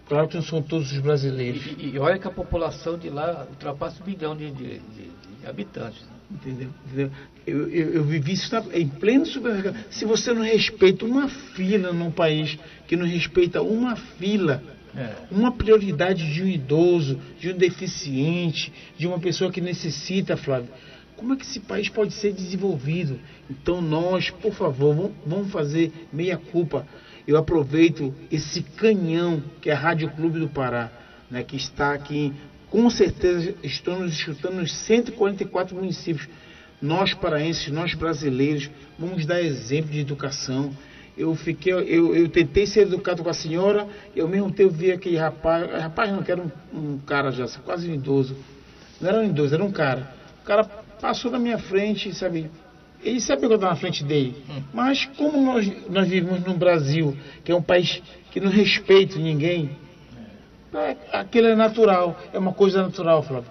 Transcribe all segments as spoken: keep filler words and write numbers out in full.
Claro que não são todos os brasileiros. E, e olha que a população de lá ultrapassa um milhão de, de, de, de habitantes. Entendeu? Entendeu? Eu, eu, eu vivi isso na, em pleno supermercado. Se você não respeita uma fila num país que não respeita uma fila, é. uma prioridade de um idoso, de um deficiente, de uma pessoa que necessita, Flávio, como é que esse país pode ser desenvolvido? Então nós, por favor, vamos fazer meia culpa. Eu aproveito esse canhão que é a Rádio Clube do Pará, né, que está aqui, com certeza estão nos escutando nos cento e quarenta e quatro municípios. Nós paraenses, nós brasileiros, vamos dar exemplo de educação. Eu fiquei, eu, eu tentei ser educado com a senhora, e ao mesmo tempo vi aquele rapaz, rapaz não, que era um, um cara já, quase um idoso. Não era um idoso, era um cara. O cara passou na minha frente, sabe? Ele sabia que eu estava na frente dele. Mas como nós, nós vivemos no Brasil, que é um país que não respeita ninguém, é, aquilo é natural, é uma coisa natural, Flávio.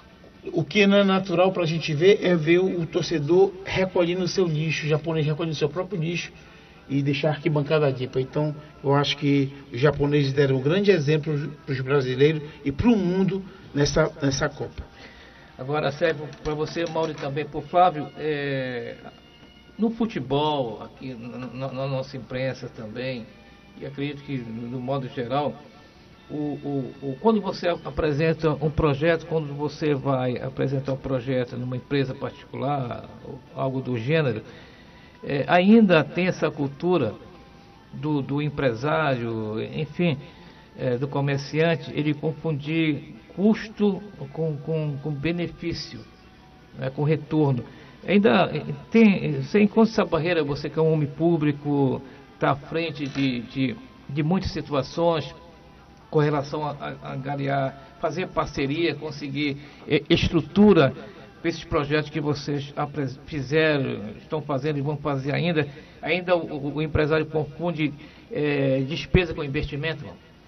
O que não é natural para a gente ver é ver o, o torcedor recolhendo o seu lixo, o japonês recolhendo o seu próprio lixo e deixar a arquibancada limpa. Então, eu acho que os japoneses deram um grande exemplo para os brasileiros e para o mundo nessa, nessa Copa. Agora, serve para você, Mauro, e também para o Flávio, é, no futebol, aqui na, na nossa imprensa também, e acredito que no modo geral, o, o, o, quando você apresenta um projeto, quando você vai apresentar um projeto numa empresa particular, ou algo do gênero, é, ainda tem essa cultura do, do empresário, enfim, é, do comerciante, ele confundir custo com, com, com benefício, né, com retorno. Ainda tem, você encontra essa barreira, você que é um homem público, está à frente de, de, de muitas situações com relação a, a, a garear, fazer parceria, conseguir eh, estrutura para esses projetos que vocês fizeram, estão fazendo e vão fazer ainda. Ainda o, o empresário confunde eh, despesa com investimento?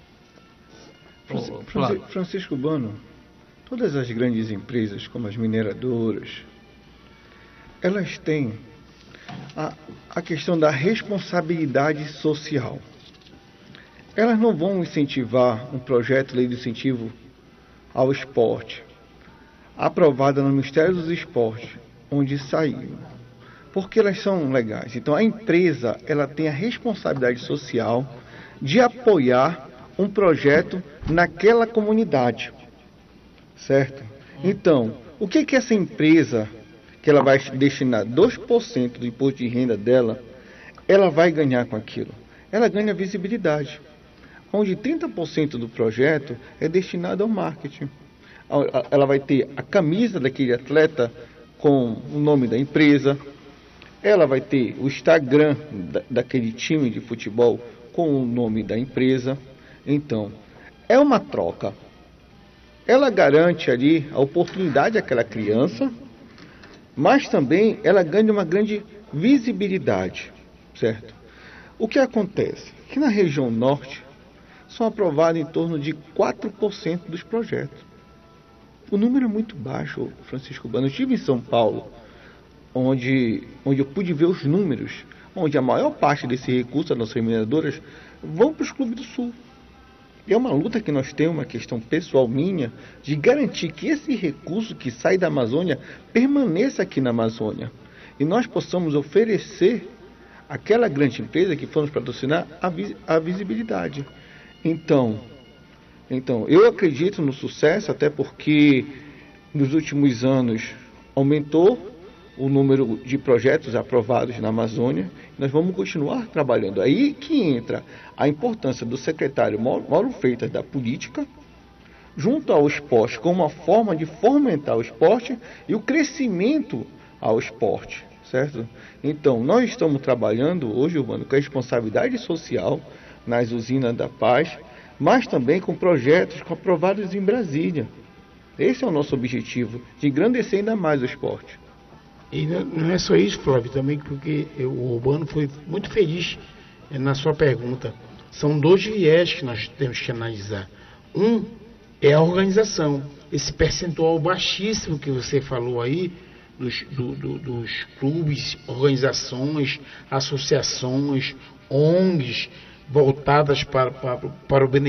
Francisco, Francisco Urbano, todas as grandes empresas, como as mineradoras, elas têm a, a questão da responsabilidade social. Elas não vão incentivar um projeto de lei de incentivo ao esporte, aprovada no Ministério dos Esportes, onde saiu, porque elas são legais. Então a empresa, ela tem a responsabilidade social de apoiar um projeto naquela comunidade, certo? Então, o que que essa empresa, que ela vai destinar dois por cento do imposto de renda dela, ela vai ganhar com aquilo? Ela ganha visibilidade, onde trinta por cento do projeto é destinado ao marketing. Ela vai ter a camisa daquele atleta com o nome da empresa, ela vai ter o Instagram da, daquele time de futebol com o nome da empresa. Então, é uma troca. Ela garante ali a oportunidade àquela criança, mas também ela ganha uma grande visibilidade, certo? O que acontece? Que na região norte são aprovados em torno de quatro por cento dos projetos. O número é muito baixo, Francisco Urbano. Eu estive em São Paulo, onde, onde eu pude ver os números, onde a maior parte desse recurso das nossas mineradoras vão para os clubes do Sul. É uma luta que nós temos, uma questão pessoal minha, de garantir que esse recurso que sai da Amazônia permaneça aqui na Amazônia. E nós possamos oferecer àquela grande empresa que for nos patrocinar a, vis a visibilidade. Então, então, eu acredito no sucesso, até porque nos últimos anos aumentou o número de projetos aprovados na Amazônia. Nós vamos continuar trabalhando. Aí que entra a importância do secretário Mauro Freitas da política, junto ao esporte, como uma forma de fomentar o esporte e o crescimento ao esporte, certo? Então, nós estamos trabalhando hoje, Urbano, com a responsabilidade social nas usinas da Paz, mas também com projetos aprovados em Brasília. Esse é o nosso objetivo, de engrandecer ainda mais o esporte. E não é só isso, Flávio, também porque o Urbano foi muito feliz na sua pergunta. São dois viés que nós temos que analisar. Um é a organização, esse percentual baixíssimo que você falou aí, dos, do, do, dos clubes, organizações, associações, O N Gs, voltadas para, para, para o benefício